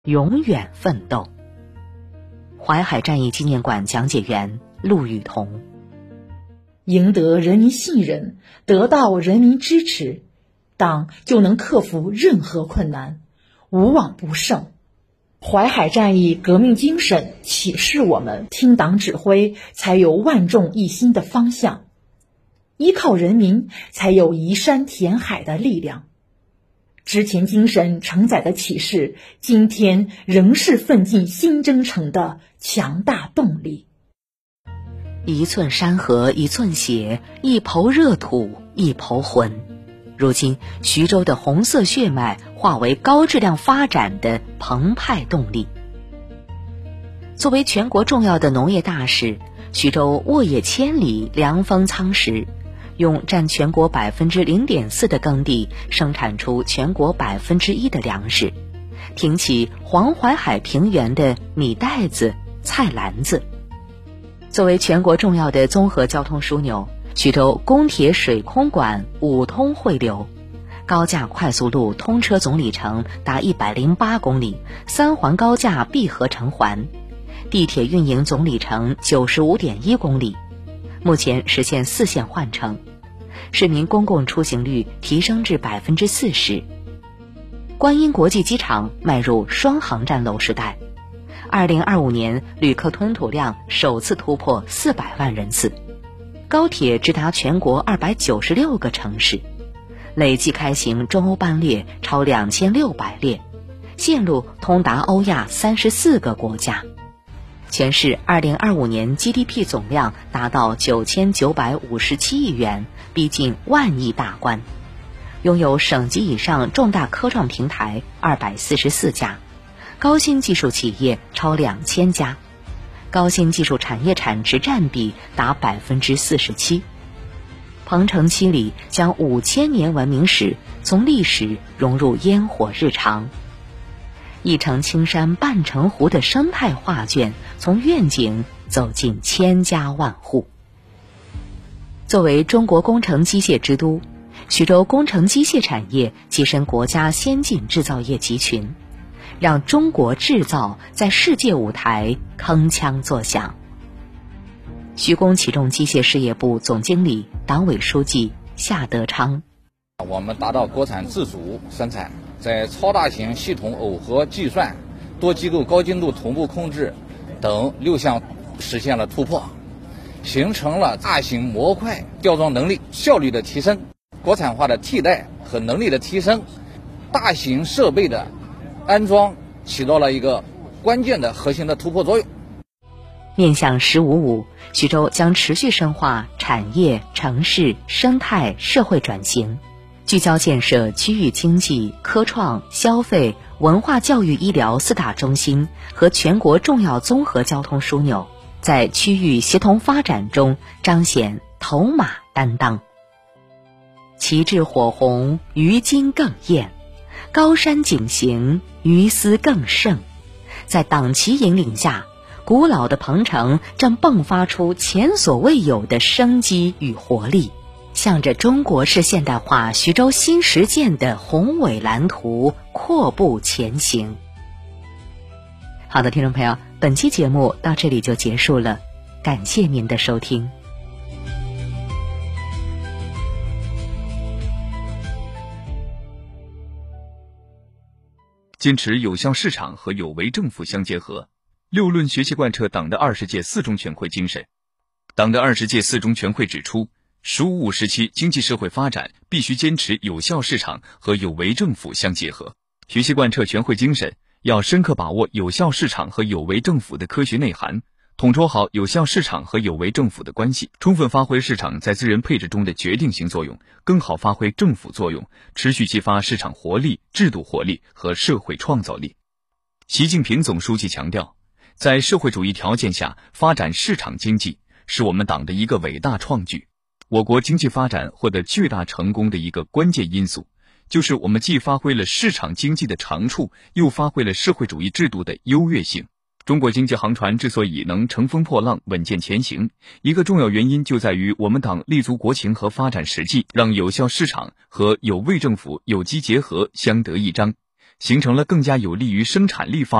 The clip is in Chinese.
永远奋斗。淮海战役纪念馆讲解员陆雨桐。 赢得人民信任，得到人民支持，党就能克服任何困难，无往不胜。淮海战役革命精神启示我们，听党指挥才有万众一心的方向，依靠人民才有移山填海的力量。之前精神承载的启示，今天仍是奋进新征程的强大动力。 一寸山河一寸血，一抔热土一抔魂。如今徐州的红色血脉化为高质量发展的澎湃动力。作为全国重要的农业大市，徐州沃野千里，凉风苍实，用占全国 0.4% 的耕地生产出全国 1% 的粮食，挺起黄淮海平原的米袋子、菜篮子。作为全国重要的综合交通枢纽，徐州公铁水空管5通汇流，高架快速路通车总里程达108公里，3环高架闭合成环，地铁运营总里程 95.1 公里，目前实现4线换乘，市民公共出行率提升至 40%。 观音国际机场迈入双航站楼时代，2025年旅客吞吐量首次突破400万人次，高铁直达全国296个城市，累计开行中欧班列超2600列，线路通达欧亚34个国家。全市2025年 GDP 总量达到9957亿元，逼近万亿大关。拥有省级以上重大科创平台244家，高新技术企业超2000家，高新技术产业产值占比达 47%。 鹏程7里将5000年文明史从历史融入烟火日常，一城青山半城湖的生态画卷从愿景走进千家万户。作为中国工程机械之都，徐州工程机械产业跻身国家先进制造业集群，让中国制造在世界舞台铿锵作响。徐工启重机械事业部总经理、党委书记夏德昌。 我们达到国产自主生产，在超大型系统耦合计算、多机构高精度同步控制等6项实现了突破，形成了大型模块吊装能力效率的提升，国产化的替代和能力的提升，大型设备的安装起到了一个关键的核心的突破作用。 面向“15+5”，徐州将持续深化产业、城市、生态、社会转型，聚焦建设区域经济、科创、消费、文化教育医疗4大中心和全国重要综合交通枢纽，在区域协同发展中彰显头马担当。旗帜火红，鱼金更艳，高山景行，鱼丝更盛。在党旗引领下，古老的鹏程正迸发出前所未有的生机与活力，向着中国式现代化徐州新实践的宏伟蓝图阔步前行。好的，听众朋友，本期节目到这里就结束了，感谢您的收听。 坚持有效市场和有为政府相结合，6论学习贯彻党的20届四中全会精神。党的20届四中全会指出，“15+5”时期经济社会发展必须坚持有效市场和有为政府相结合。学习贯彻全会精神，要深刻把握有效市场和有为政府的科学内涵，统筹好有效市场和有为政府的关系，充分发挥市场在资源配置中的决定性作用，更好发挥政府作用，持续激发市场活力、制度活力和社会创造力。习近平总书记强调，在社会主义条件下发展市场经济是我们党的一个伟大创举。我国经济发展获得巨大成功的一个关键因素，就是我们既发挥了市场经济的长处，又发挥了社会主义制度的优越性。中国经济航船之所以能乘风破浪、稳健前行，一个重要原因就在于我们党立足国情和发展实际，让有效市场和有为政府有机结合，相得益彰。 形成了更加有利于生产力发